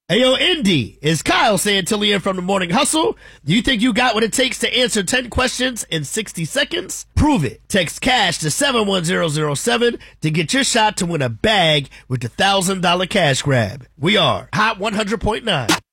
Hey, yo, Indy, is Kyle Santillian from the Morning Hustle. Do you think you got what it takes to answer 10 questions in 60 seconds? Prove it. Text CASH to 71007 to get your shot to win a bag with the $1,000 cash grab. We are Hot 100.9.